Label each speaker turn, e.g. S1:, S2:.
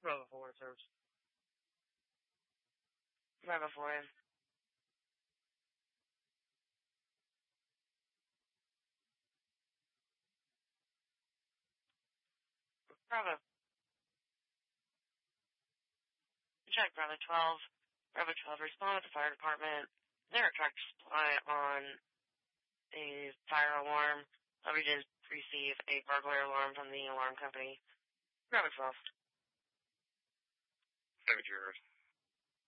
S1: Bravo 4 service.
S2: Bravo 4. Bravo. Check Bravo 12. Bravo 12, respond to the fire department. They're a tractor supply on a fire alarm. We did receive a burglar alarm from the alarm company. Bravo 12.
S3: 7 yours.